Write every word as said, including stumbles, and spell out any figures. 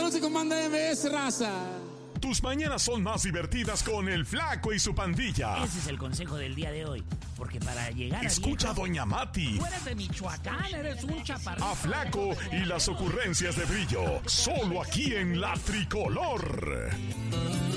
noche con Banda M S, raza. Tus mañanas son más divertidas con el Flaco y su pandilla. Ese es el consejo del día de hoy. Porque para llegar a Escucha viejo, a Doña Mati. Tú eres de Michoacán, eres un chaparrito. A Flaco y las ocurrencias de Brillo. Solo aquí en La Tricolor.